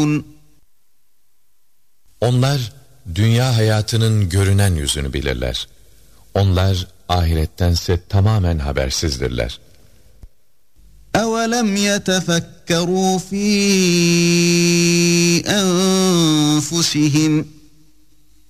Onlar dünya hayatının görünen yüzünü bilirler. Onlar ahirettense tamamen habersizdirler. أَوَلَمْ يَتَفَكَّرُوا فِي أَنفُسِهِمْ